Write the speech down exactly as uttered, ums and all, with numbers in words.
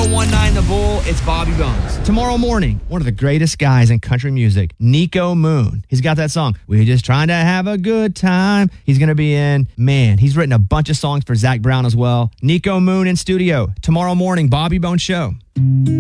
oh one nine The Bull, it's Bobby Bones. Tomorrow morning, one of the greatest guys in country music, Nico Moon. He's got that song, We're Just Trying to Have a Good Time. He's going to be in, man, he's written a bunch of songs for Zach Brown as well. Nico Moon in studio. Tomorrow morning, Bobby Bones Show.